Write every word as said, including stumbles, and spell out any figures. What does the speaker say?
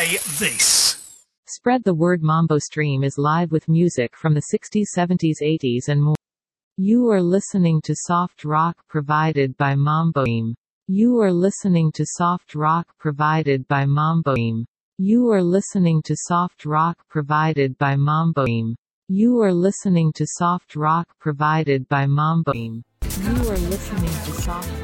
Play this. Spread the word. Mambo Stream is live with music from the sixties, seventies, eighties and more. You are listening to soft rock provided by Mambo Stream. You are listening to soft rock provided by Mambo Stream. You are listening to soft rock provided by Mambo Stream. You are listening to soft rock provided by Mambo Stream. You are listening to soft